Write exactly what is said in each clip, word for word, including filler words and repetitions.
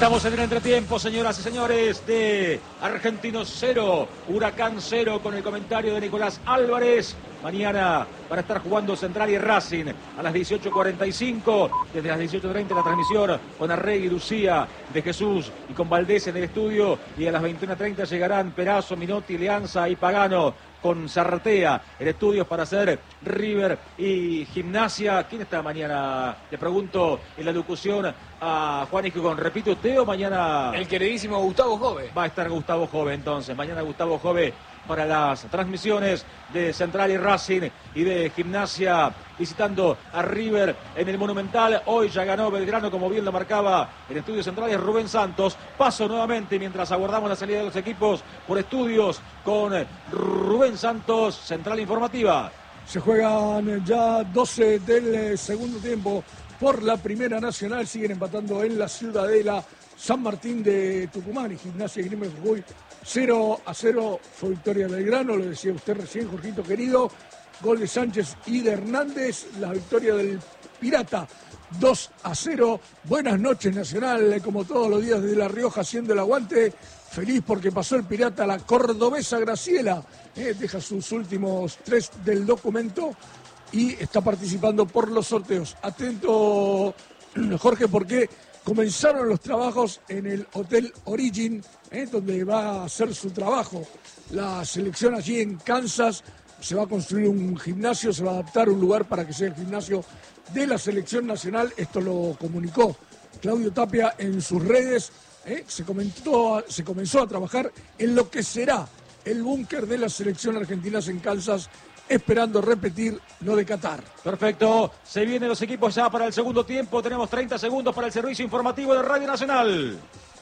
Estamos en el entretiempo, señoras y señores, de Argentinos cero, Huracán cero, con el comentario de Nicolás Álvarez. Mañana para estar jugando Central y Racing a las dieciocho cuarenta y cinco, desde las dieciocho treinta la transmisión con Arregui, Lucía, De Jesús y con Valdés en el estudio, y a las veintiuna treinta llegarán Perazo, Minotti, Leanza y Pagano con Zarratea en estudios para hacer River y Gimnasia. ¿Quién está mañana? Le pregunto en la locución a Juan Hijicón. ¿Repite usted o mañana? El queridísimo Gustavo Jove. Va a estar Gustavo Jove entonces. Mañana Gustavo Jove para las transmisiones de Central y Racing y de Gimnasia visitando a River en el Monumental. Hoy ya ganó Belgrano, como bien lo marcaba en Estudios Centrales Rubén Santos. Paso nuevamente mientras aguardamos la salida de los equipos por estudios con Rubén Santos, Central Informativa. Se juegan ya doce del segundo tiempo por la Primera Nacional. Siguen empatando en la Ciudadela San Martín de Tucumán y Gimnasia y Grima de Jujuy. cero a cero fue victoria de Belgrano, lo decía usted recién, Jorgito querido. Gol de Sánchez y de Hernández. La victoria del Pirata dos a cero. Buenas noches, Nacional, como todos los días de La Rioja haciendo el aguante. Feliz porque pasó el Pirata, la cordobesa Graciela. Eh, deja sus últimos tres del documento y está participando por los sorteos. Atento, Jorge, porque comenzaron los trabajos en el Hotel Origin, eh, donde va a hacer su trabajo la selección allí en Kansas. Se va a construir un gimnasio, se va a adaptar un lugar para que sea el gimnasio de la selección nacional. Esto lo comunicó Claudio Tapia en sus redes. Eh, se, comentó, se comenzó a trabajar en lo que será el búnker de la selección argentina en Kansas, esperando repetir lo de Qatar. Perfecto, se vienen los equipos ya para el segundo tiempo. Tenemos treinta segundos para el servicio informativo de Radio Nacional.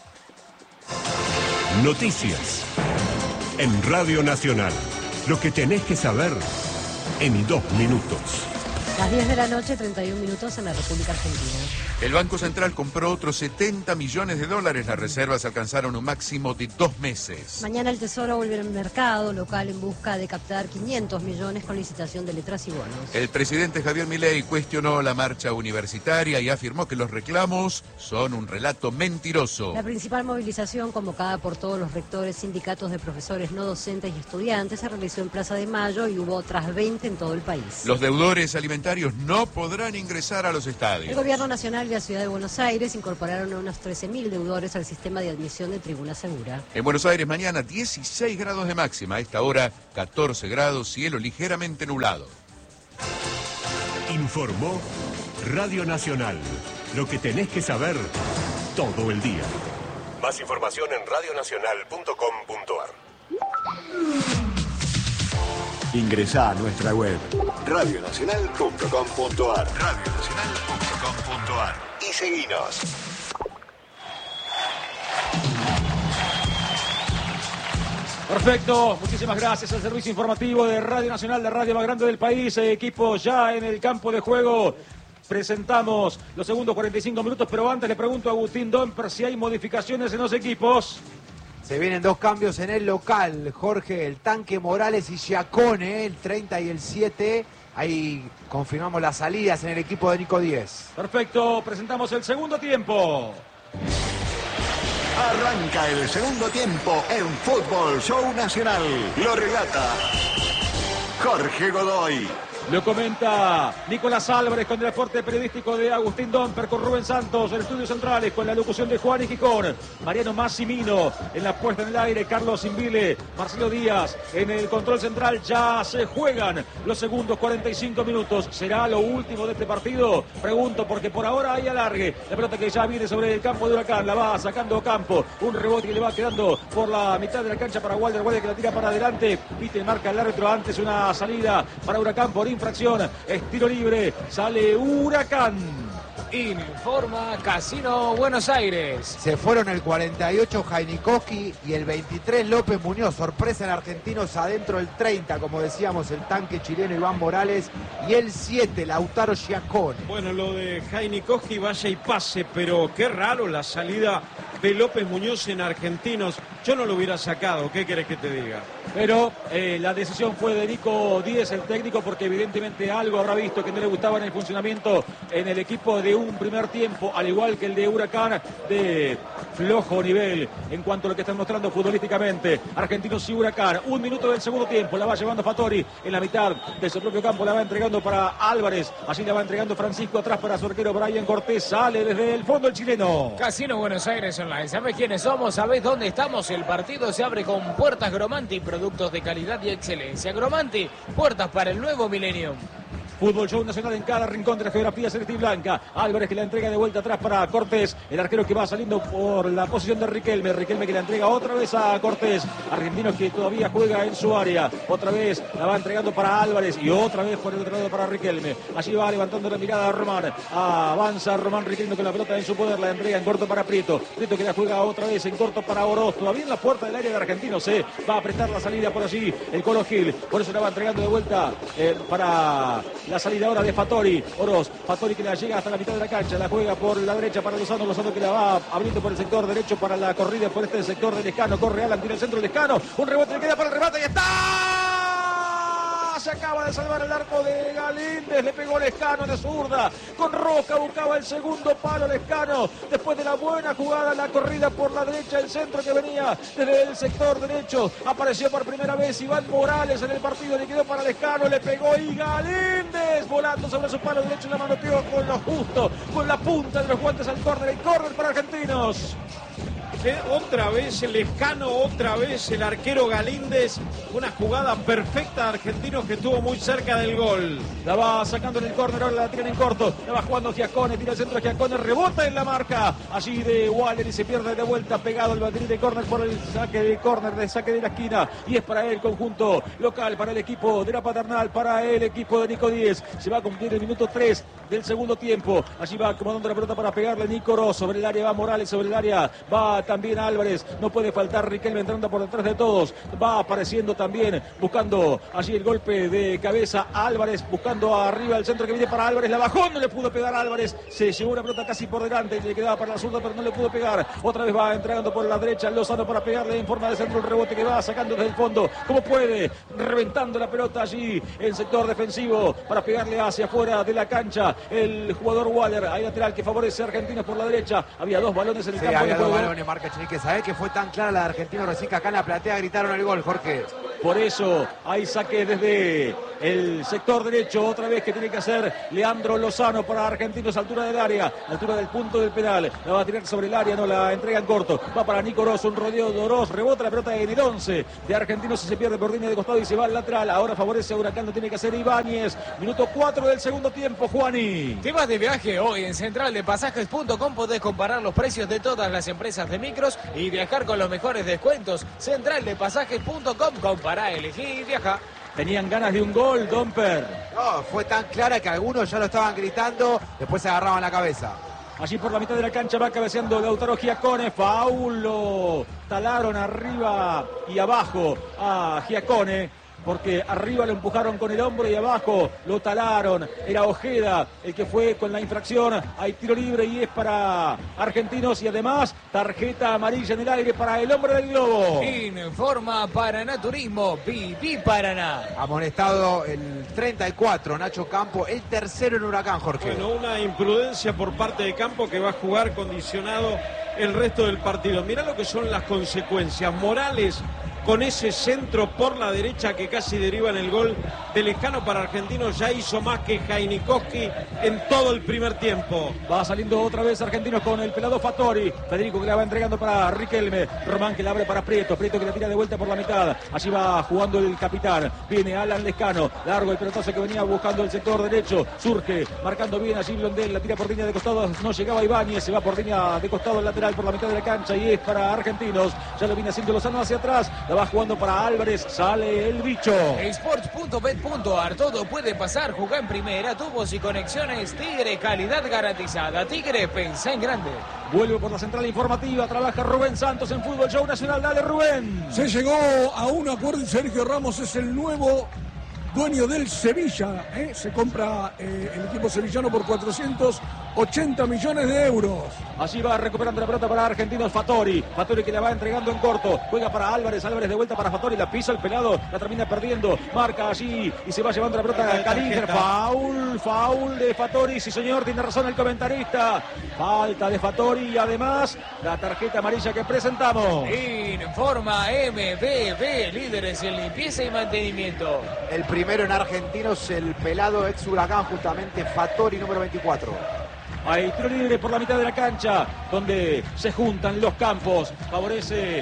Noticias en Radio Nacional. Lo que tenés que saber en dos minutos. Las diez de la noche, treinta y un minutos en la República Argentina. El Banco Central compró otros setenta millones de dólares. Las reservas alcanzaron un máximo de dos meses. Mañana el Tesoro vuelve al mercado local en busca de captar quinientos millones con licitación de letras y bonos. El presidente Javier Milei cuestionó la marcha universitaria y afirmó que los reclamos son un relato mentiroso. La principal movilización, convocada por todos los rectores, sindicatos de profesores no docentes y estudiantes, se realizó en Plaza de Mayo y hubo otras veinte en todo el país. Los deudores alimentarios no podrán ingresar a los estadios. El Gobierno Nacional y la Ciudad de Buenos Aires incorporaron a unos trece mil deudores al sistema de admisión de Tribuna Segura. En Buenos Aires mañana dieciséis grados de máxima, a esta hora catorce grados, cielo ligeramente nublado. Informó Radio Nacional. Lo que tenés que saber todo el día. Más información en radio nacional punto com punto a r. Ingresá a nuestra web radio nacional punto com punto a r. radio nacional punto com punto a r y seguinos. Perfecto, muchísimas gracias al servicio informativo de Radio Nacional, la radio más grande del país. Equipo ya en el campo de juego. Presentamos los segundos cuarenta y cinco minutos, pero antes le pregunto a Agustín Domper si hay modificaciones en los equipos. Se vienen dos cambios en el local, Jorge, el Tanque Morales y Giacone, el treinta y el siete. Ahí confirmamos las salidas en el equipo de Nico Díez. Perfecto, presentamos el segundo tiempo. Arranca el segundo tiempo en Fútbol Show Nacional. Lo relata Jorge Godoy. Lo comenta Nicolás Álvarez con el aporte periodístico de Agustín Domper, con Rubén Santos en Estudios Centrales, con la locución de Juan Hijicón, Mariano Massimino en la puesta en el aire, Carlos Invile, Marcelo Díaz en el control central. Ya se juegan los segundos cuarenta y cinco minutos. ¿Será lo último de este partido? Pregunto porque por ahora hay alargue. La pelota que ya viene sobre el campo de Huracán, la va sacando Campo. Un rebote que le va quedando por la mitad de la cancha para Walder, Walder que la tira para adelante. Viste, marca el árbitro antes una salida para Huracán por infracción, es tiro libre, sale Huracán. Informa Casino Buenos Aires. Se fueron el cuarenta y ocho Jainikowski y el veintitrés López Muñoz. Sorpresa en Argentinos adentro, el treinta, como decíamos, el tanque chileno Iván Morales, y el siete Lautaro Giacone. Bueno, lo de Jainikowski vaya y pase, pero qué raro la salida de López Muñoz en Argentinos, yo no lo hubiera sacado. ¿Qué querés que te diga? Pero eh, la decisión fue de Nico Díez, el técnico, porque evidentemente algo habrá visto que no le gustaba en el funcionamiento en el equipo de un primer tiempo, al igual que el de Huracán, de flojo nivel en cuanto a lo que están mostrando futbolísticamente. Argentinos y Huracán, un minuto del segundo tiempo, la va llevando Fattori en la mitad de su propio campo, la va entregando para Álvarez, allí la va entregando Francisco, atrás para su arquero Brian Cortés, sale desde el fondo el chileno. Casino Buenos Aires Online, ¿sabés quiénes somos? ¿Sabés dónde estamos? El partido se abre con Puertas Gromanti, productos de calidad y excelencia. Gromanti, puertas para el nuevo milenio. Fútbol Show Nacional en cada rincón de la geografía celeste y blanca. Álvarez que la entrega de vuelta atrás para Cortés. El arquero que va saliendo por la posición de Riquelme. Riquelme que la entrega otra vez a Cortés. Argentinos que todavía juega en su área. Otra vez la va entregando para Álvarez y otra vez por el otro lado para Riquelme. Allí va levantando la mirada a Román. Avanza Román Riquelme con la pelota en su poder. La entrega en corto para Prieto. Prieto que la juega otra vez en corto para Oroz. Todavía en la puerta del área de Argentinos. Se va a prestar la salida por allí el Colo Gil. Por eso la va entregando de vuelta eh, para la salida ahora de Fattori. Oroz, Fattori que la llega hasta la mitad de la cancha, la juega por la derecha para Lozano, Lozano que la va abriendo por el sector derecho para la corrida por este sector de Lescano, corre Alan, tira el centro de Lescano, un rebote le queda para el remate y está. Se acaba de salvar el arco de Galíndez, le pegó Lescano de zurda, con Roca buscaba el segundo palo Lescano, después de la buena jugada, la corrida por la derecha, el centro que venía desde el sector derecho, apareció por primera vez Iván Morales en el partido, le quedó para Lescano, le pegó y Galíndez volando sobre su palo derecho, la manoteó con lo justo, con la punta de los guantes al córner, el córner para Argentinos. Eh, otra vez el Lescano, otra vez el arquero Galíndez, una jugada perfecta de Argentinos que estuvo muy cerca del gol. La va sacando en el córner, ahora la tiran en corto, la va jugando Giacone, tira el centro Giacone, rebota en la marca, allí de Waller y se pierde de vuelta, pegado el banderín de córner por el saque de córner, de saque de la esquina, y es para el conjunto local, para el equipo de la Paternal, para el equipo de Nico Díez. Se va a cumplir el minuto tres del segundo tiempo, allí va acomodando la pelota para pegarle Nico Oroz, sobre el área va Morales, sobre el área va también Álvarez, no puede faltar Riquelme entrando por detrás de todos, va apareciendo también, buscando allí el golpe de cabeza Álvarez, buscando arriba el centro que viene para Álvarez, la bajó, no le pudo pegar a Álvarez, se llevó una pelota casi por delante, le quedaba para la zurda pero no le pudo pegar, otra vez va entregando por la derecha Lozano para pegarle en forma de centro el rebote que va sacando desde el fondo, como puede, reventando la pelota allí en sector defensivo para pegarle hacia afuera de la cancha, el jugador Waller, hay lateral que favorece a Argentinos por la derecha, había dos balones en el sí, campo había de dos juego. balones, marca Chenique. ¿Sabés que fue tan clara la de Argentinos recién que acá en la platea gritaron el gol, Jorge? Por eso hay saque desde el sector derecho, otra vez que tiene que hacer Leandro Lozano para Argentinos, altura del área, altura del punto del penal, la va a tirar sobre el área, no la entrega en corto, va para Nico Oroz, un rodeo de Oroz, rebota la pelota en el once de Argentinos y se pierde por línea de costado y se va al lateral, ahora favorece a Huracán, lo tiene que hacer Ibáñez, minuto cuatro del segundo tiempo, Juani. ¿Te vas de viaje? Hoy en central de pasajes punto com podés comparar los precios de todas las empresas de micros y viajar con los mejores descuentos. central de pasajes punto com, compará, elegí y viaja. Tenían ganas de un gol, Domper. No, fue tan clara que algunos ya lo estaban gritando, después se agarraban la cabeza. Allí por la mitad de la cancha va cabeceando Lautaro Giacone, Paulo, talaron arriba y abajo a Giacone, porque arriba lo empujaron con el hombro y abajo lo talaron. Era Ojeda el que fue con la infracción. Hay tiro libre y es para Argentinos y además tarjeta amarilla en el aire para el hombre del globo. Informa Paraná Turismo, Viví Paraná. Amonestado el treinta y cuatro, Nacho Campo, el tercero en Huracán, Jorge. Bueno, una imprudencia por parte de Campo que va a jugar condicionado el resto del partido. Mirá lo que son las consecuencias. Morales con ese centro por la derecha que casi deriva en el gol de Lescano para Argentinos, ya hizo más que Jainikowski en todo el primer tiempo. Va saliendo otra vez Argentinos con el pelado Fattori, Federico que la va entregando para Riquelme, Román que la abre para Prieto, Prieto que la tira de vuelta por la mitad, allí va jugando el capitán, viene Alan Lescano, largo el pelotazo que venía buscando el sector derecho, surge, marcando bien allí Blondel, la tira por línea de costado, no llegaba Ibáñez, se va por línea de costado lateral por la mitad de la cancha y es para Argentinos, ya lo viene haciendo Lozano hacia atrás, la va jugando para Álvarez, sale el bicho. Sports punto bet punto ar, todo puede pasar, jugá en primera, tubos y conexiones Tigre, calidad garantizada. Tigre, pensá en grande. Vuelve por la central informativa, trabaja Rubén Santos en Fútbol Show Nacional, dale Rubén. Se llegó a un acuerdo y Sergio Ramos es el nuevo dueño del Sevilla, ¿eh? Se compra eh, el equipo sevillano por cuatrocientos ochenta millones de euros. Allí va recuperando la pelota para Argentinos Fattori. Fattori que la va entregando en corto. Juega para Álvarez. Álvarez de vuelta para Fattori. La pisa el pelado. La termina perdiendo. Marca allí y se va llevando la pelota a Calinger. Foul. Foul de Fattori. Sí, señor. Tiene razón el comentarista. Falta de Fattori y además la tarjeta amarilla que presentamos. Informa M B B. Líderes en limpieza y mantenimiento. El primero en Argentinos, el pelado ex Huracán, justamente Fattori, número veinticuatro. Hay tiro libre por la mitad de la cancha, donde se juntan los campos. Favorece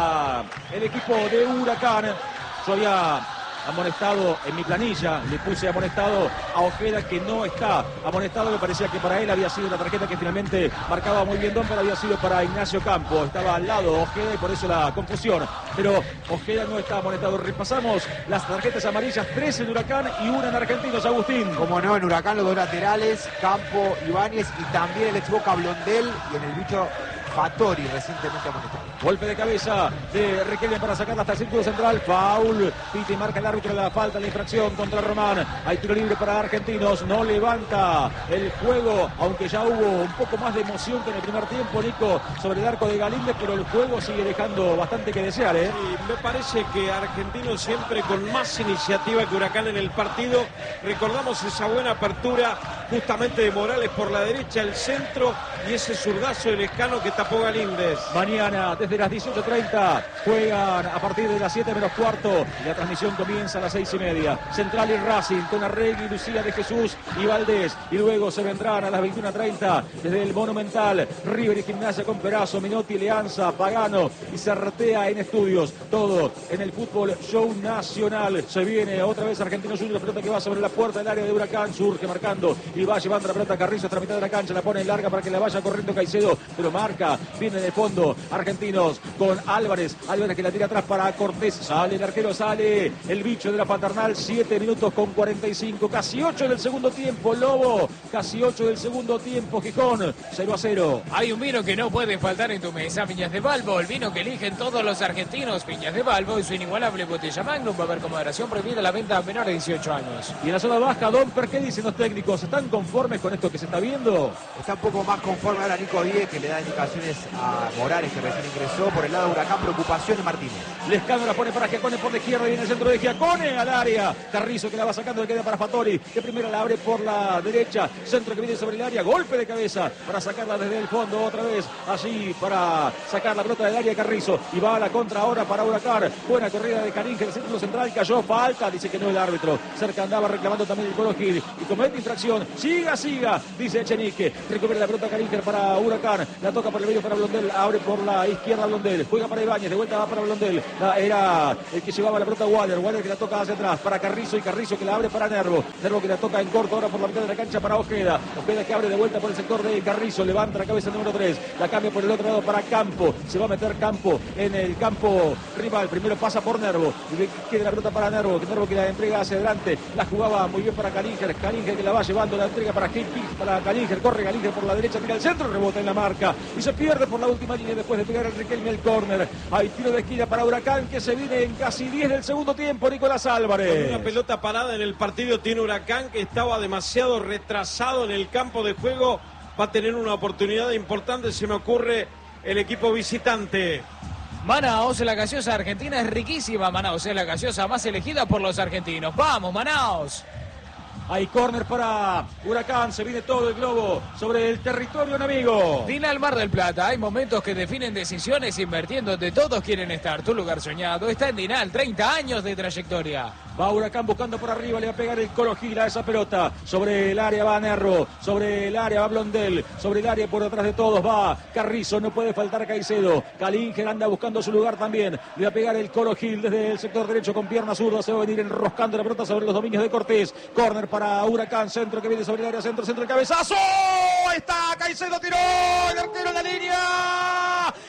a el equipo de Huracán. Yo había amonestado en mi planilla, le puse amonestado a Ojeda, que no está amonestado. Me parecía que para él había sido la tarjeta que finalmente marcaba muy bien Don, pero había sido para Ignacio Campos. Estaba al lado de Ojeda y por eso la confusión. Pero Ojeda no está amonestado. Repasamos las tarjetas amarillas: tres en Huracán y una en Argentinos, Agustín. Como no, en Huracán los dos laterales, Campo, Ibáñez, y también el ex Boca Blondel, y en el bicho Fattori, recientemente amonestado. Golpe de cabeza de Riquelme para sacarla hasta el círculo central. Foul. Piti marca el árbitro la falta, la infracción contra Román. Hay tiro libre para Argentinos. No levanta el juego, aunque ya hubo un poco más de emoción que en el primer tiempo, Nico, sobre el arco de Galíndez, pero el juego sigue dejando bastante que desear, ¿eh? Sí, me parece que Argentinos siempre con más iniciativa que Huracán en el partido. Recordamos esa buena apertura justamente de Morales por la derecha, el centro, y ese zurdazo de Lescano que tapó Galíndez. Mañana desde las dieciocho treinta juegan a partir de las siete menos cuarto y la transmisión comienza a las seis y media. Central y Racing con Arregui, Lucía de Jesús y Valdés, y luego se vendrán a las veintiuna treinta desde el Monumental River y Gimnasia con Perazo, Menotti, Leanza, Pagano y Certea en Estudios. Todo en el fútbol show nacional. Se viene otra vez Argentinos Juniors, la pelota que va sobre la puerta del área de Huracán, surge marcando y va llevando la pelota a Carrizo hasta la mitad de la cancha, la pone larga para que la vaya corriendo Caicedo, pero marca, viene de fondo Argentinos con Álvarez, Álvarez que la tira atrás para Cortés, sale el arquero, sale el bicho de la Paternal. Siete minutos con cuarenta y cinco, casi ocho del segundo tiempo, Lobo, casi ocho del segundo tiempo, Gijón, cero a cero. Hay un vino que no puede faltar en tu mesa, Viñas de Balbo, el vino que eligen todos los argentinos. Viñas de Balbo y su inigualable botella Magnum. Va a haber con moderación, prohibida la venta a menores de dieciocho años. Y en la zona baja, Domper, ¿qué dicen los técnicos? ¿Están conformes con esto que se está viendo? Está un poco más conforme ahora Nico Díez, que le da indicaciones a Morales, que recién ingresó. Por el lado de Huracán, preocupación de Martínez. Lescano la pone para Giacone por la izquierda y en el centro de Giacone al área. Carrizo que la va sacando, le queda para Fattori, que primero la abre por la derecha. Centro que viene sobre el área, golpe de cabeza para sacarla desde el fondo otra vez. Allí para sacar la pelota del área Carrizo. Y va a la contra ahora para Huracán. Buena corrida de Carín, el círculo central cayó, falta, dice que no el árbitro. Cerca andaba reclamando también el Colo Gil y comete infracción. Siga, siga, dice Echenique. Recupera la pelota Carín para Huracán. La toca por el medio para Blondel, abre por la izquierda Blondel. Juega para Ibáñez, de vuelta va para Blondel. La, era el que llevaba la pelota Waller. Waller que la toca hacia atrás para Carrizo y Carrizo que la abre para Nervo. Nervo que la toca en corto ahora por la mitad de la cancha para Ojeda. Ojeda que abre de vuelta por el sector de Carrizo. Levanta la cabeza número tres. La cambia por el otro lado para Campo. Se va a meter Campo en el campo rival. Primero pasa por Nervo. Y queda la pelota para Nervo. Nervo que la entrega hacia adelante. La jugaba muy bien para Calinger. Calinger que la va llevando. La entrega para Hippie. Para Calinger. Corre Calinger por la derecha. Tira al centro. Rebota en la marca. Y se pierde por la última línea después de pegar el Riquelme el córner. Hay tiro de esquina para Huracán que se viene en casi diez del segundo tiempo. Nicolás Álvarez. Con una pelota parada en el partido tiene Huracán, que estaba demasiado retrasado en el campo de juego. Va a tener una oportunidad importante, se me ocurre, el equipo visitante. Manaos, la gaseosa argentina es riquísima. Manaos es la gaseosa más elegida por los argentinos. ¡Vamos, Manaos! Hay córner para Huracán, se viene todo el globo sobre el territorio enemigo. Final Mar del Plata, hay momentos que definen decisiones invirtiendo donde todos quieren estar. Tu lugar soñado está en Dinal, treinta años de trayectoria. Va Huracán buscando por arriba, le va a pegar el Colo Gil a esa pelota. Sobre el área va Nervo, sobre el área va Blondel, sobre el área por detrás de todos va Carrizo, no puede faltar Caicedo. Calinger anda buscando su lugar también. Le va a pegar el Colo Gil desde el sector derecho con pierna zurda, se va a venir enroscando la pelota sobre los dominios de Cortés. Córner para Huracán, centro que viene sobre el área, centro, centro, el cabezazo. Está Caicedo, tiró el arquero en la línea.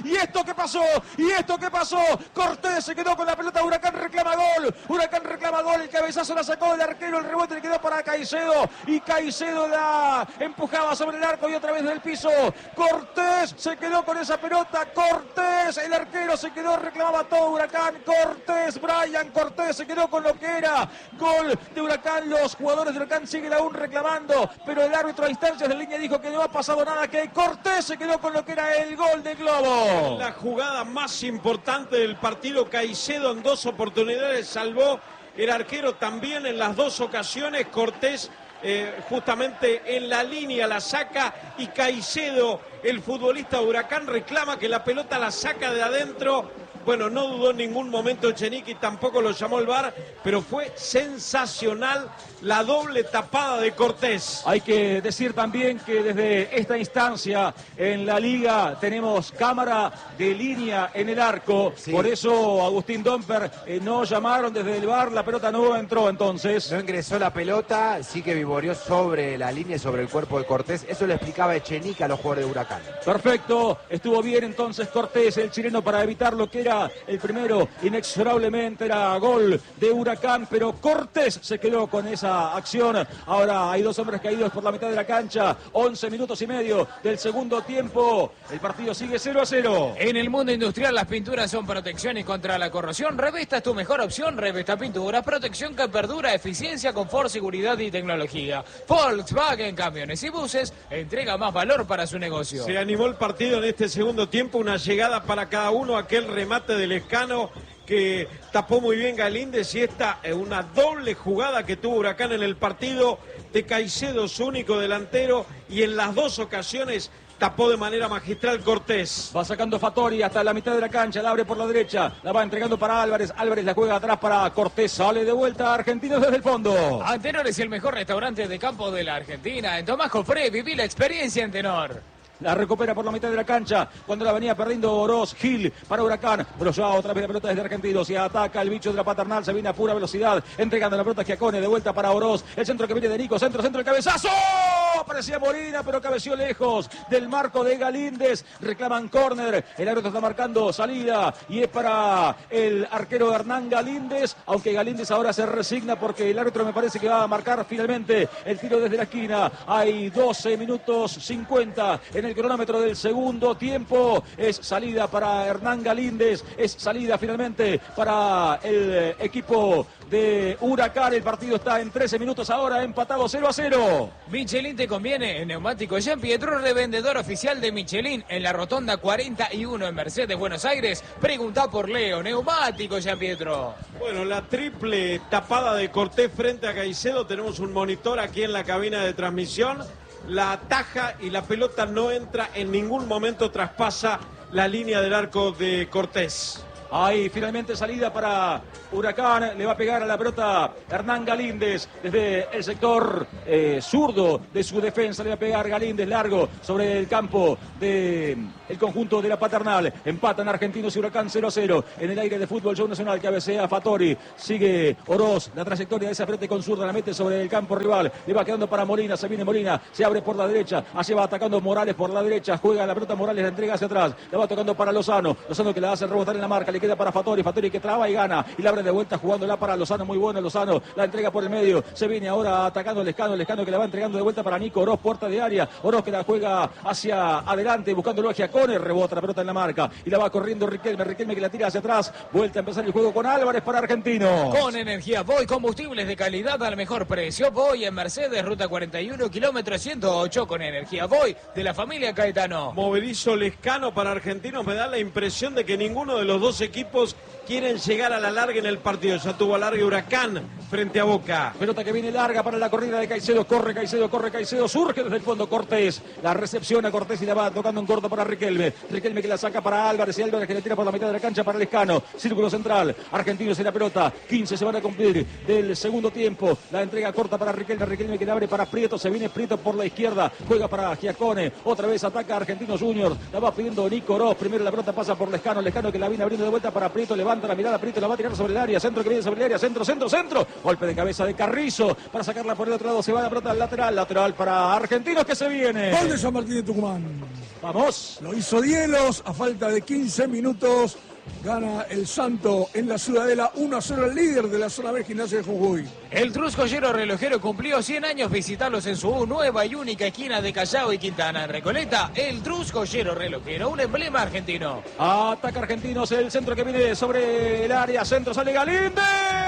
¿Y esto qué pasó? ¿Y esto qué pasó? Cortés se quedó con la pelota, Huracán reclama gol. Huracán reclama gol, el cabezazo la sacó del arquero, el rebote le quedó para Caicedo. Y Caicedo la empujaba sobre el arco y otra vez del piso. Cortés se quedó con esa pelota. Cortés, el arquero se quedó, reclamaba todo Huracán. Cortés, Brian Cortés se quedó con lo que era gol de Huracán. Los jugadores de Huracán siguen aún reclamando, pero el árbitro a instancias de línea dijo que no ha pasado nada, que Cortés se quedó con lo que era el gol de Globo. La jugada más importante del partido, Caicedo en dos oportunidades salvó, el arquero también en las dos ocasiones. Cortés eh, justamente en la línea la saca y Caicedo, el futbolista de Huracán, reclama que la pelota la saca de adentro. Bueno, no dudó en ningún momento Echenique, tampoco lo llamó el V A R, pero fue sensacional la doble tapada de Cortés. Hay que decir también que desde esta instancia en la liga tenemos cámara de línea en el arco, sí. Por eso Agustín Domper eh, no llamaron desde el V A R, la pelota no entró entonces. No ingresó la pelota, sí que vivoreó sobre la línea y sobre el cuerpo de Cortés, eso lo explicaba Echenique a los jugadores de Huracán. Perfecto, estuvo bien entonces Cortés, el chileno, para evitar lo que era el primero, inexorablemente era gol de Huracán, pero Cortés se quedó con esa acción. Ahora hay dos hombres caídos por la mitad de la cancha, once minutos y medio del segundo tiempo, el partido sigue cero a cero. En el mundo industrial las pinturas son protección y contra la corrosión. Revesta es tu mejor opción, Revesta Pinturas, protección que perdura, eficiencia, confort, seguridad y tecnología. Volkswagen Camiones y Buses entrega más valor para su negocio. Se animó el partido en este segundo tiempo, una llegada para cada uno, aquel remate del Lescano que tapó muy bien Galíndez, y esta es una doble jugada que tuvo Huracán en el partido de Caicedo, su único delantero, y en las dos ocasiones tapó de manera magistral Cortés. Va sacando Fattori hasta la mitad de la cancha, la abre por la derecha, la va entregando para Álvarez, Álvarez la juega atrás para Cortés, sale de vuelta Argentinos desde el fondo. Antenor es el mejor restaurante de campo de la Argentina. En Tomás Jofré viví la experiencia Antenor. La recupera por la mitad de la cancha cuando la venía perdiendo Oroz, Gil para Huracán, pero ya otra vez la pelota desde Argentinos y ataca el bicho de la Paternal, se viene a pura velocidad, entregando la pelota a Giacone, de vuelta para Oroz, el centro que viene de Nico, centro, centro, el cabezazo, parecía Molina, pero cabeció lejos del marco de Galíndez, reclaman córner, el árbitro está marcando salida y es para el arquero Hernán Galíndez, aunque Galíndez ahora se resigna porque el árbitro me parece que va a marcar finalmente el tiro desde la esquina. Hay doce minutos cincuenta en el el cronómetro del segundo tiempo. Es salida para Hernán Galíndez, es salida finalmente para el equipo de Huracán. El partido está en trece minutos ahora, empatado cero a cero. Michelin te conviene, en Neumático Jean Pietro, revendedor oficial de Michelin en la Rotonda cuarenta y uno en Mercedes, Buenos Aires. Pregunta por Leo, Neumático Jean Pietro. Bueno, la triple tapada de Cortés frente a Caicedo, tenemos un monitor aquí en la cabina de transmisión. La ataja y la pelota no entra, en ningún momento traspasa la línea del arco de Cortés. Ahí finalmente salida para Huracán, le va a pegar a la pelota Hernán Galíndez desde el sector eh, zurdo de su defensa, le va a pegar Galíndez largo sobre el campo del conjunto de la Paternal. Empatan Argentinos y Huracán cero a cero en el aire de fútbol show nacional, cabecea Fattori, sigue Oroz, la trayectoria de esa frente con zurda, la mete sobre el campo rival, le va quedando para Molina, se viene Molina, se abre por la derecha, así va atacando Morales por la derecha, juega la pelota Morales, la entrega hacia atrás, la va tocando para Lozano, Lozano que la hace rebotar en la marca, le queda para Fattori, Fattori que traba y gana, y la abre de vuelta jugándola para Lozano, muy bueno Lozano, la entrega por el medio, se viene ahora atacando el Lescano, el Lescano que la va entregando de vuelta para Nico Oroz, puerta de área, Oroz que la juega hacia adelante, buscándolo a Giacone, rebota la pelota en la marca, y la va corriendo Riquelme, Riquelme que la tira hacia atrás, vuelta a empezar el juego con Álvarez para Argentinos. Con Energía Voy, combustibles de calidad al mejor precio, Voy en Mercedes, ruta cuarenta y uno, kilómetro ciento ocho, con Energía Voy, de la familia Caetano. Movedizo Lescano para Argentinos, me da la impresión de que ninguno de los dos equipos quieren llegar a la larga en el partido. Ya tuvo alargue Huracán frente a Boca. Pelota que viene larga para la corrida de Caicedo. Corre Caicedo, corre Caicedo. Surge desde el fondo Cortés. La recepción a Cortés y la va tocando en corto para Riquelme. Riquelme que la saca para Álvarez y Álvarez que le tira por la mitad de la cancha para Lescano. Círculo central. Argentinos en la pelota. quince se van a cumplir del segundo tiempo. La entrega corta para Riquelme. Riquelme que la abre para Prieto. Se viene Prieto por la izquierda. Juega para Giacone. Otra vez ataca Argentinos Juniors. La va pidiendo Nico Oroz. Primero la pelota pasa por Lescano. Lescano que la viene abriendo de vuelta para Prieto. Levanta la mirada. Prieto la va a tirar sobre el área. Centro que viene sobre el área. Centro, centro, centro. Golpe de cabeza de Carrizo para sacarla por el otro lado. Se va la pelota al lateral. Lateral para Argentinos que se viene. Gol de San Martín de Tucumán. Vamos. Lo hizo Dielos a falta de quince minutos. Gana el Santo en la Ciudadela uno a cero, el líder de la zona B, Gimnasia de Jujuy. El Truscollero Relojero cumplió cien años. Visitarlos en su nueva y única esquina de Callao y Quintana. En Recoleta, el Truscollero Relojero, un emblema argentino. Ataca Argentinos, el centro que viene sobre el área. Centro, sale Galíndez.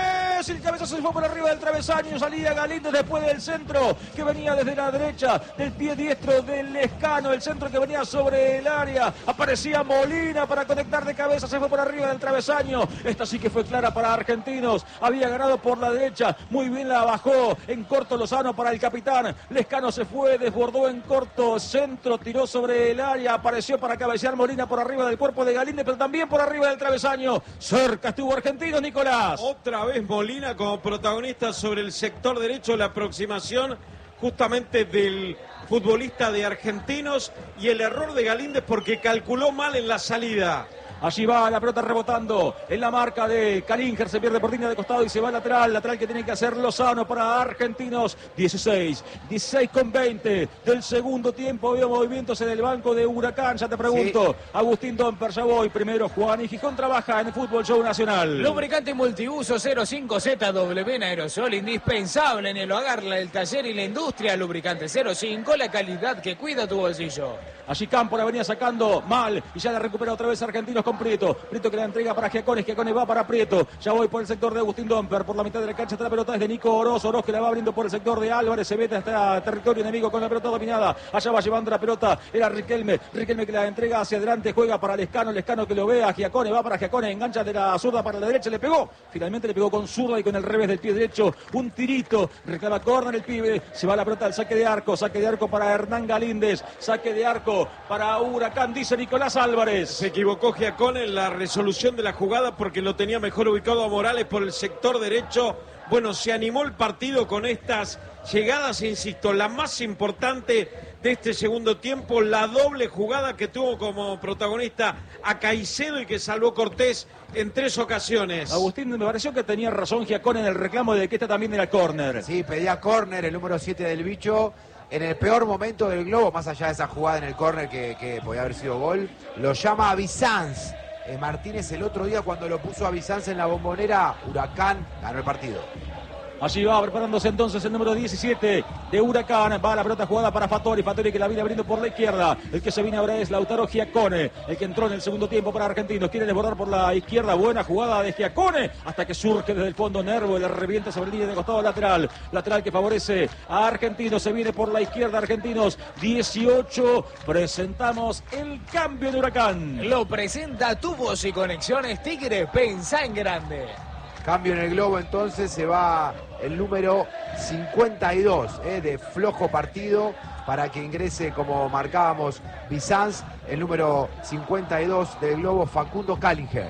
El cabezazo se fue por arriba del travesaño. Salía Galíndez después del centro que venía desde la derecha, del pie diestro del Lescano. El centro que venía sobre el área. Aparecía Molina para conectar de cabeza. Se fue por arriba del travesaño. Esta sí que fue clara para Argentinos. Había ganado por la derecha. Muy bien la bajó en corto Lozano para el capitán. Lescano se fue, desbordó en corto. Centro, tiró sobre el área. Apareció para cabecear Molina por arriba del cuerpo de Galíndez, pero también por arriba del travesaño. Cerca estuvo Argentinos, Nicolás. Otra vez Molina como protagonista sobre el sector derecho, la aproximación justamente del futbolista de Argentinos y el error de Galíndez porque calculó mal en la salida. Allí va la pelota rebotando en la marca de Calinger, se pierde por línea de costado y se va al lateral, lateral que tiene que hacer Lozano para Argentinos. dieciséis, dieciséis con veinte del segundo tiempo. Veo movimientos en el banco de Huracán, ya te pregunto. Sí. Agustín Domper, ya voy. Primero Juan y Gijón trabaja en el Fútbol Show Nacional. Lubricante multiuso cero cinco Z W en aerosol, indispensable en el hogar, el taller y la industria. Lubricante cero cinco, la calidad que cuida tu bolsillo. Allí Campo la venía sacando mal y ya la recupera otra vez Argentinos con Prieto. Prieto que la entrega para Giacones, Giacones va para Prieto. Ya voy por el sector de Agustín Domper, por la mitad de la cancha está la pelota, es de Nico Oroz. Oroz que la va abriendo por el sector de Álvarez, se mete hasta territorio enemigo con la pelota dominada. Allá va llevando la pelota, era Riquelme. Riquelme que la entrega hacia adelante, juega para Lescano. Lescano que lo ve a Giacones, va para Giacones, engancha de la zurda para la derecha, le pegó. Finalmente le pegó con zurda y con el revés del pie derecho. Un tirito, reclama córner el pibe. Se va la pelota al saque de arco, saque de arco para Hernán Galíndez, saque de arco para Huracán, dice Nicolás Álvarez. Se equivocó Giacones en la resolución de la jugada porque lo tenía mejor ubicado a Morales por el sector derecho. Bueno, se animó el partido con estas llegadas, insisto, la más importante de este segundo tiempo, la doble jugada que tuvo como protagonista a Caicedo y que salvó Cortés en tres ocasiones. Agustín, me pareció que tenía razón Giacones en el reclamo de que esta también era córner. Sí, pedía córner el número siete del Bicho. En el peor momento del globo, más allá de esa jugada en el córner que, que podía haber sido gol, lo llama a Bizanz. Eh, Martínez el otro día cuando lo puso a Bizanz en la Bombonera, Huracán ganó el partido. Allí va preparándose entonces el número diecisiete de Huracán. Va la pelota jugada para Fattori. Fattori que la viene abriendo por la izquierda. El que se viene ahora es Lautaro Giacones, el que entró en el segundo tiempo para Argentinos. Quiere desbordar por la izquierda. Buena jugada de Giacones. Hasta que surge desde el fondo Nervo. Le revienta sobre línea de costado lateral. Lateral que favorece a Argentinos. Se viene por la izquierda Argentinos. dieciocho. Presentamos el cambio de Huracán. Lo presenta Tubos y Conexiones Tigre. Pensá en grande. Cambio en el globo, entonces se va el número cincuenta y dos eh, de flojo partido para que ingrese, como marcábamos, Bizanz, el número cincuenta y dos del globo, Facundo Calinger.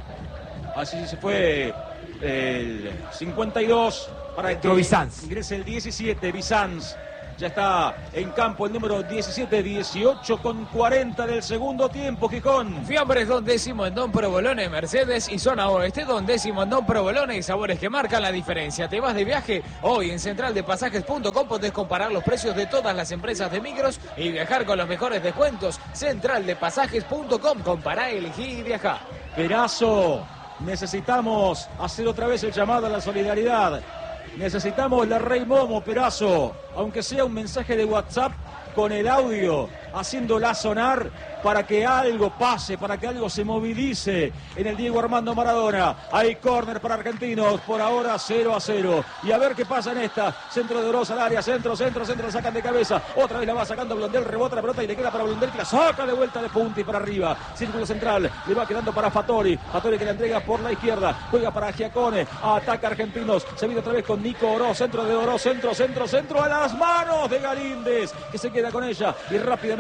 Así se fue el cincuenta y dos para Entró que Bizanz. Ingrese el diecisiete, Bizanz. Ya está en campo el número diecisiete, dieciocho con cuarenta del segundo tiempo, Gijón. Fiambres Don Décimo en Don Provolone, Mercedes y Zona Oeste. Don Décimo en Don Provolone y sabores que marcan la diferencia. ¿Te vas de viaje? Hoy en central de pasajes punto com podés comparar los precios de todas las empresas de micros y viajar con los mejores descuentos. central de pasajes punto com. Compará, elegí y viajá. Perazo, necesitamos hacer otra vez el llamado a la solidaridad. Necesitamos la Rey Momo, Perazo, aunque sea un mensaje de WhatsApp con el audio, haciéndola sonar para que algo pase, para que algo se movilice en el Diego Armando Maradona. Hay córner para Argentinos, por ahora cero a cero. Y a ver qué pasa en esta. Centro de Oroz al área, centro, centro, centro, la sacan de cabeza. Otra vez la va sacando Blondel, rebota la pelota y le queda para Blondel, que la saca de vuelta de punta y para arriba. Círculo central, le va quedando para Fattori. Fattori que la entrega por la izquierda, juega para Giacones, ataca Argentinos. Se viene otra vez con Nico Oroz, centro de Oroz, centro, centro, centro, a las manos de Galíndez, que se queda con ella y rápidamente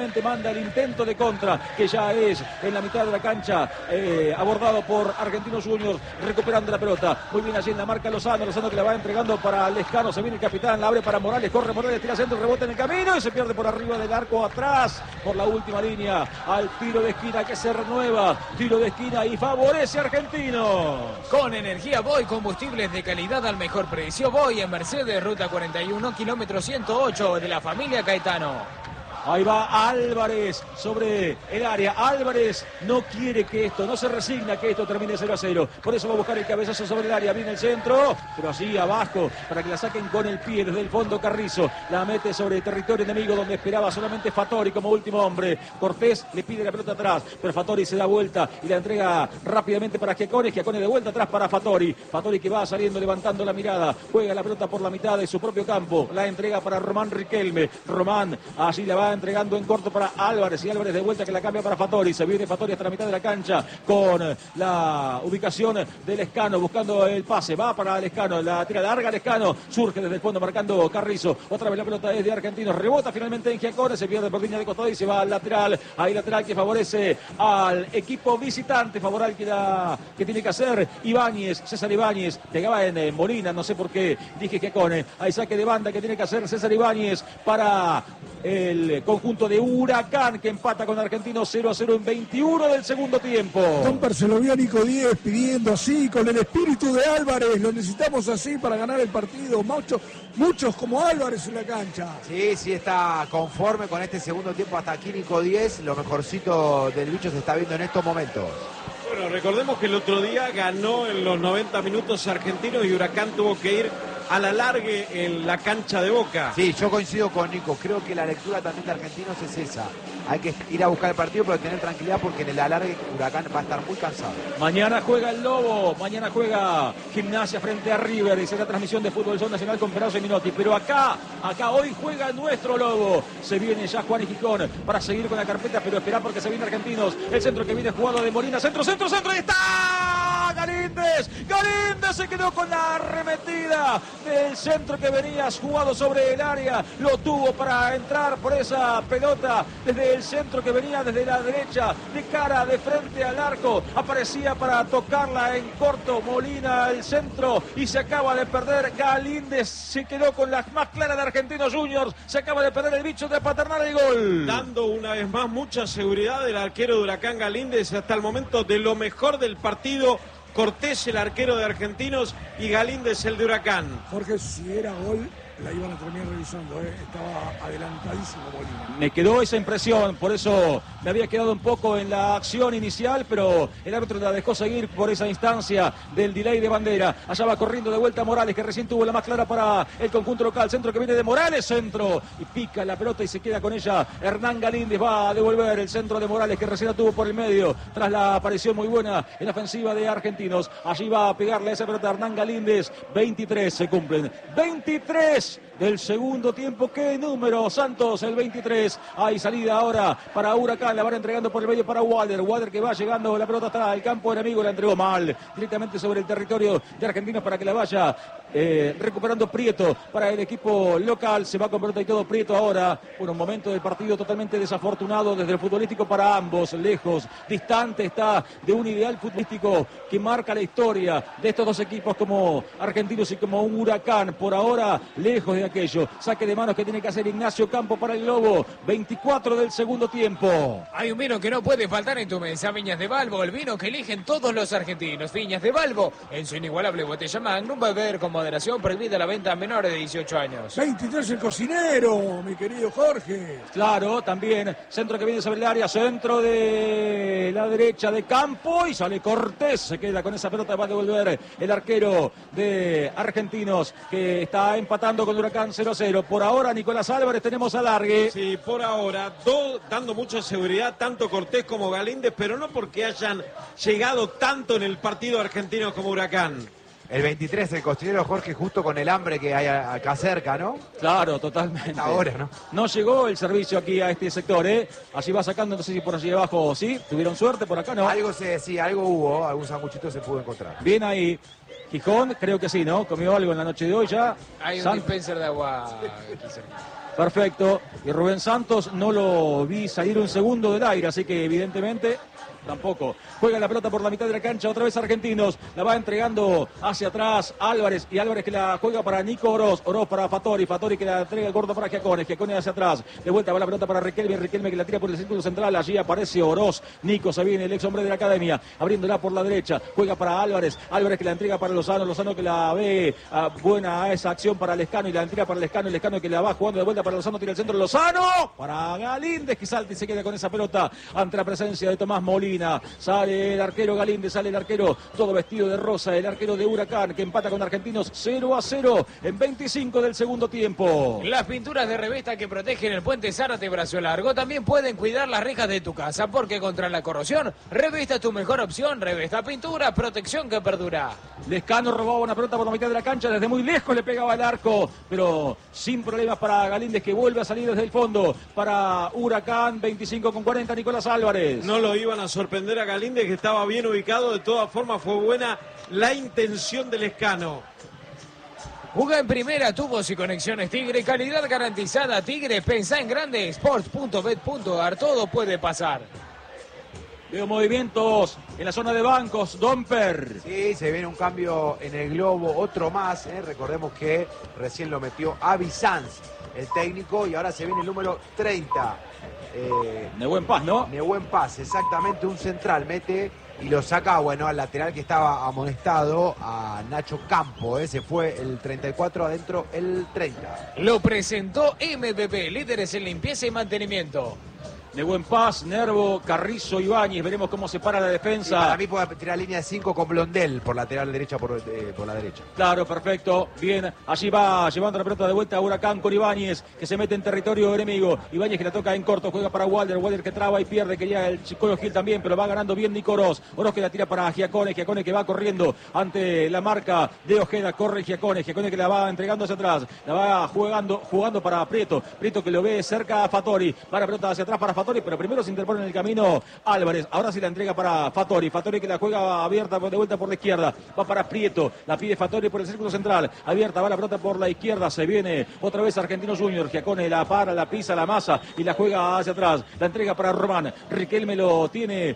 finalmente manda el intento de contra, que ya es en la mitad de la cancha, eh, abordado por Argentinos Juniors, recuperando la pelota. Muy bien allí en la marca Lozano, Lozano que la va entregando para Lescano, se viene el capitán, la abre para Morales, corre Morales, tira centro, rebota en el camino y se pierde por arriba del arco atrás, por la última línea, al tiro de esquina que se renueva, tiro de esquina y favorece a Argentinos. Con energía Voy, combustibles de calidad al mejor precio. Voy en Mercedes, ruta cuarenta y uno, kilómetro ciento ocho de la familia Caetano. Ahí va Álvarez sobre el área. Álvarez no quiere que esto, no se resigna que esto termine cero a cero. Por eso va a buscar el cabezazo sobre el área. Viene el centro, pero así abajo para que la saquen con el pie desde el fondo Carrizo. La mete sobre el territorio enemigo donde esperaba solamente Fattori como último hombre. Cortés le pide la pelota atrás, pero Fattori se da vuelta y la entrega rápidamente para Giacone. Giacone de vuelta atrás para Fattori. Fattori que va saliendo levantando la mirada. Juega la pelota por la mitad de su propio campo. La entrega para Román Riquelme. Román allí la va entregando en corto para Álvarez y Álvarez de vuelta que la cambia para Fattori. Se viene Fattori hasta la mitad de la cancha con la ubicación del Lescano buscando el pase. Va para Lescano, la tira larga Lescano, surge desde el fondo marcando Carrizo. Otra vez la pelota es de Argentinos, rebota finalmente en Giacone, se pierde por línea de costado y se va al lateral. Ahí lateral que favorece al equipo visitante, favorable que, la, que tiene que hacer Ibáñez, César Ibáñez, pegaba en eh, Molina, no sé por qué dije Giacone. Hay saque de banda que tiene que hacer César Ibáñez para el conjunto de Huracán que empata con Argentinos cero a cero en veintiuno del segundo tiempo. Comper se lo vio a Nico Díez pidiendo así, con el espíritu de Álvarez, lo necesitamos así para ganar el partido. Muchos, muchos como Álvarez en la cancha. Sí, sí está conforme con este segundo tiempo hasta aquí Nico Díez, lo mejorcito del bicho se está viendo en estos momentos. Bueno, recordemos que el otro día ganó en los noventa minutos Argentinos y Huracán tuvo que ir a la largue en la cancha de Boca. Sí, yo coincido con Nico, creo que la lectura también de Argentinos es esa. Hay que ir a buscar el partido, pero tener tranquilidad porque en el alargue Huracán va a estar muy cansado. Mañana juega el Lobo, mañana juega Gimnasia frente a River y será transmisión de Fútbol Zona Nacional con Perazzo y Minotti. Pero acá, acá hoy juega nuestro Lobo. Se viene ya Juan y Gijón para seguir con la carpeta, pero esperar porque se viene Argentinos. El centro que viene jugado de Molina, centro, centro, centro, ahí está Galíndez. Galíndez se quedó con la arremetida del centro que venía jugado sobre el área. Lo tuvo para entrar por esa pelota desde el centro que venía desde la derecha, de cara, de frente al arco. Aparecía para tocarla en corto Molina, el centro, y se acaba de perder. Galíndez se quedó con la más clara de Argentinos Juniors. Se acaba de perder el bicho de Paternal el gol. Dando una vez más mucha seguridad del arquero de Huracán Galíndez hasta el momento de lo mejor del partido. Cortés, el arquero de Argentinos, y Galíndez, el de Huracán. Jorge, si era gol, la iban a terminar revisando, ¿eh? Estaba adelantadísimo Molina. Me quedó esa impresión, por eso me había quedado un poco en la acción inicial, pero el árbitro la dejó seguir por esa instancia del delay de bandera. Allá va corriendo de vuelta Morales, que recién tuvo la más clara para el conjunto local. Centro que viene de Morales, centro, y pica la pelota y se queda con ella. Hernán Galíndez va a devolver el centro de Morales, que recién la tuvo por el medio, tras la aparición muy buena en la ofensiva de Argentinos. Allí va a pegarle esa pelota a Hernán Galíndez. veintitrés se cumplen. veintitrés del segundo tiempo. ¿Qué número? Santos, el veintitrés. Hay salida ahora para Huracán. La van entregando por el medio para Wader. Wader que va llegando la pelota hasta el campo enemigo. La entregó mal. Directamente sobre el territorio de Argentinos para que la vaya eh, recuperando Prieto para el equipo local. Se va con pelota y todo Prieto ahora. Por un momento del partido totalmente desafortunado desde el futbolístico para ambos. Lejos, distante está de un ideal futbolístico que marca la historia de estos dos equipos como Argentinos y como un Huracán. Por ahora, lejos de aquello. Saque de manos que tiene que hacer Ignacio Campo para el Lobo. veinticuatro del segundo tiempo. Hay un vino que no puede faltar en tu mesa, Viñas de Balbo, el vino que eligen todos los argentinos. Viñas de Balbo, en su inigualable botella Magnum, beber con moderación, prohibida la venta a menores de dieciocho años. veintitrés el cocinero, mi querido Jorge. Claro, también centro que viene sobre el área, centro de la derecha de Campo y sale Cortés. Se queda con esa pelota, va a devolver el arquero de Argentinos que está empatando con Huracán cero a cero. Por ahora, Nicolás Álvarez, tenemos alargue. Sí, por ahora, do, dando mucha seguridad, tanto Cortés como Galíndez, pero no porque hayan llegado tanto en el partido argentino como Huracán. El veintitrés, el cocinero Jorge, justo con el hambre que hay acá cerca, ¿no? Claro, totalmente. Ahora, ¿no? No llegó el servicio aquí a este sector, ¿eh? Allí va sacando, no sé si por allí abajo, ¿sí? ¿Tuvieron suerte? Por acá no. Algo se, sí, algo hubo, algún sanguchito se pudo encontrar. Bien ahí. Gijón, creo que sí, ¿no? Comió algo en la noche de hoy ya. Hay un San... dispenser de agua aquí cerca. Perfecto. Y Rubén Santos no lo vi salir un segundo del aire, así que evidentemente tampoco. Juega la pelota por la mitad de la cancha, otra vez Argentinos. La va entregando hacia atrás Álvarez. Y Álvarez que la juega para Nico Oroz. Oroz para Fattori. Fattori que la entrega el gordo para Giacone. Giacone hacia atrás. De vuelta va la pelota para Riquelme. Riquelme que la tira por el círculo central. Allí aparece Oroz. Nico se viene, el ex hombre de la academia. Abriéndola por la derecha. Juega para Álvarez. Álvarez que la entrega para Lozano. Lozano que la ve a buena a esa acción para Lescano. Y la entrega para Lescano. Lescano que la va jugando de vuelta para Lozano. Tira el centro. Lozano para Galíndez que salta y se queda con esa pelota ante la presencia de Tomás Molina. Sale el arquero Galíndez, sale el arquero todo vestido de rosa, el arquero de Huracán que empata con Argentinos cero a cero en veinticinco del segundo tiempo. Las pinturas de Revesta que protegen el puente Zárate Brazo Largo también pueden cuidar las rejas de tu casa, porque contra la corrosión, Revesta es tu mejor opción. Revesta Pintura, protección que perdura. Lescano robaba una pelota por la mitad de la cancha, desde muy lejos le pegaba el arco, pero sin problemas para Galíndez que vuelve a salir desde el fondo. Para Huracán, veinticinco con cuarenta, Nicolás Álvarez. No lo iban a sorprender a Galíndez, que estaba bien ubicado. De todas formas fue buena la intención del Lescano. Juega en primera, tubos y conexiones Tigre, calidad garantizada Tigre. Pensá en grande, sports punto bet punto ar, todo puede pasar. Veo movimientos en la zona de bancos, Domper. Sí, se viene un cambio en el globo, otro más. ¿eh? Recordemos que recién lo metió Avi Sanz, el técnico, y ahora se viene el número treinta. Eh, Nehuen Paz, ¿no? Nehuen Paz, exactamente, un central mete y lo saca, bueno, al lateral que estaba amonestado, a Nacho Campo. ¿eh? Se fue el treinta y cuatro adentro, el treinta. Lo presentó M V P, líderes en limpieza y mantenimiento. Nehuen Paz, Nervo, Carrizo, Ibáñez. Veremos cómo se para la defensa. Sí, para mí puede tirar línea de cinco con Blondel por lateral derecha, por, eh, por la derecha. Claro, perfecto. Bien, allí va llevando la pelota de vuelta a Huracán con Ibáñez, que se mete en territorio enemigo. Ibáñez que la toca en corto, juega para Walder. Walder que traba y pierde, quería el Chico Gil también, pero va ganando bien Nico Oroz. Oroz que la tira para Giacone. Giacone que va corriendo ante la marca de Ojeda. Corre Giacone. Giacone que la va entregando hacia atrás. La va jugando, jugando para Prieto. Prieto que lo ve cerca a Fattori. Va la pelota hacia atrás para Fattori, pero primero se interpone en el camino Álvarez. Ahora sí la entrega para Fattori. Fattori que la juega abierta de vuelta por la izquierda. Va para Prieto. La pide Fattori por el círculo central. Abierta, va la pelota por la izquierda. Se viene otra vez Argentinos Juniors. Giacone la para, la pisa, la masa y la juega hacia atrás. La entrega para Román. Riquelme lo tiene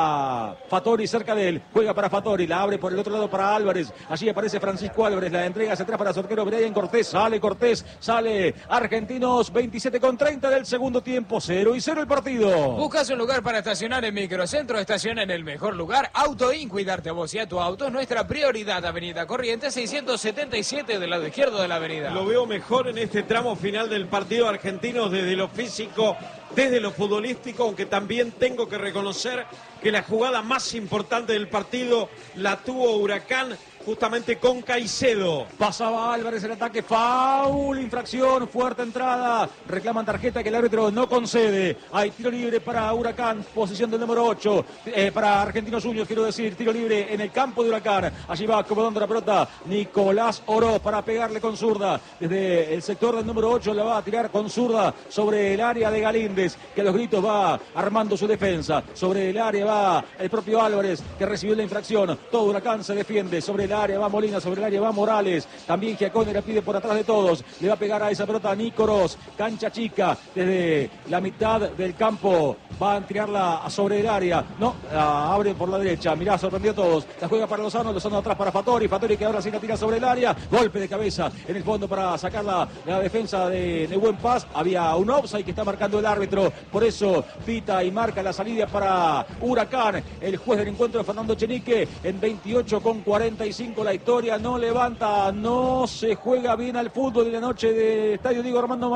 a Fattori cerca de él. Juega para Fattori. La abre por el otro lado para Álvarez. Allí aparece Francisco Álvarez. La entrega hacia atrás para su arquero Brian Cortés. Sale Cortés. Sale Argentinos. veintisiete con treinta del segundo tiempo. cero y cero el partido. ¿Buscas un lugar para estacionar en Microcentro? Estaciona en el mejor lugar. Auto In, cuidarte a vos y a tu auto es nuestra prioridad. Avenida Corrientes seiscientos setenta y siete del lado izquierdo de la avenida. Lo veo mejor en este tramo final del partido argentino, desde lo físico, desde lo futbolístico, aunque también tengo que reconocer que la jugada más importante del partido la tuvo Huracán, justamente con Caicedo. Pasaba Álvarez el ataque, foul, infracción, fuerte entrada, reclaman tarjeta que el árbitro no concede. Hay tiro libre para Huracán, posición del número ocho, eh, para Argentinos Juniors, quiero decir, tiro libre en el campo de Huracán. Allí va acomodando la pelota Nicolás Oroz para pegarle con zurda. Desde el sector del número ocho la va a tirar con zurda sobre el área de Galíndez, que a los gritos va armando su defensa. Sobre el área va el propio Álvarez, que recibió la infracción. Todo Huracán se defiende sobre el área, va Molina, sobre el área va Morales, también Giacone la pide por atrás de todos, le va a pegar a esa pelota a Nico Oroz, cancha chica, desde la mitad del campo, va a tirarla sobre el área, no, la abre por la derecha, mirá, sorprendió a todos, la juega para Lozano, Lozano atrás para Fattori, Fattori que ahora sí la tira sobre el área, golpe de cabeza en el fondo para sacarla la defensa de Nehuen Paz, había un offside que está marcando el árbitro, por eso pita y marca la salida para Huracán, el juez del encuentro Fernando Chenique, en veintiocho con cuarenta y cinco la historia no levanta, no se juega bien al fútbol de la noche de Estadio Diego Armando Maradona.